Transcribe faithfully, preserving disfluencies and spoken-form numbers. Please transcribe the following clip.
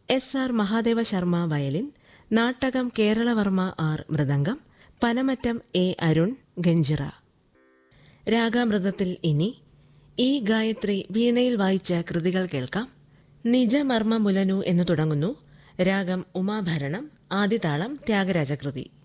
S R Mahadeva Sharma violin, Nattakam Keralavarma R mridangam, Panamattom A Arun ganjira. രാഗാമൃതത്തിൽ ഇനി ഈ ഗായത്രി വീണയിൽ വായിച്ച കൃതികൾ കേൾക്കാം. നിജമർമ്മ മുലനു എന്നു തുടങ്ങുന്നു. രാഗം ഉമാഭരണം. ആദിതാളം ത്യാഗരാജകൃതി.